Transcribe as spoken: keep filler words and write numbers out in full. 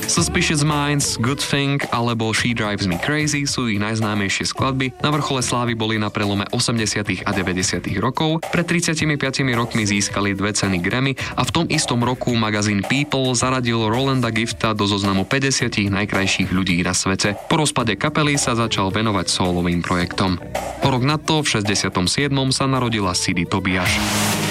Suspicious Minds, Good Thing alebo She Drives Me Crazy sú ich najznámejšie skladby. Na vrchole slávy boli na prelome osemdesiatych a deväťdesiatych rokov. Pred tridsiatimi piatimi rokmi získali dve ceny Grammy a v tom istom roku magazín People zaradil Rolanda Gifta do zoznamu päťdesiat najkrajších ľudí na svete. Po rozpade kapely sa začal venovať sólovým projektom. O rok na to, v šesťdesiatom siedmom sa narodila Sidy Tobias.